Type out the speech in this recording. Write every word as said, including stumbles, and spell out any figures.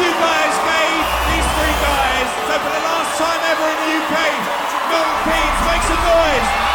you guys gave these three guys. So for the last time ever in the U K, Milton Keynes, make some noise.